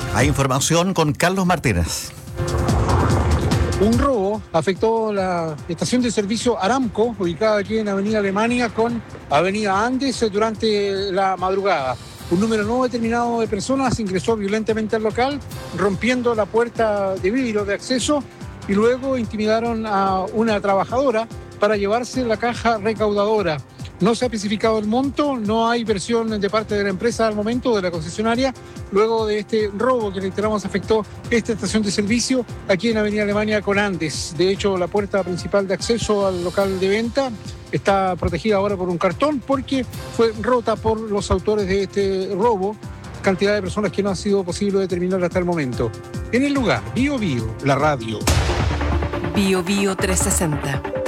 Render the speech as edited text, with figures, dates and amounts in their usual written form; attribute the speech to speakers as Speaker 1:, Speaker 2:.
Speaker 1: Hay información con Carlos Martínez.
Speaker 2: Un robo afectó la estación de servicio Aramco, ubicada aquí en Avenida Alemania con Avenida Andes, durante la madrugada. Un número no determinado de personas ingresó violentamente al local, rompiendo la puerta de vidrio de acceso y luego intimidaron a una trabajadora para llevarse la caja recaudadora. No se ha especificado el monto, no hay versión de parte de la empresa al momento, de la concesionaria, luego de este robo que reiteramos afectó esta estación de servicio aquí en Avenida Alemania con Andes. De hecho, la puerta principal de acceso al local de venta está protegida ahora por un cartón porque fue rota por los autores de este robo, cantidad de personas que no ha sido posible determinar hasta el momento. En el lugar, Bio Bio, la radio.
Speaker 3: Bio Bio 360.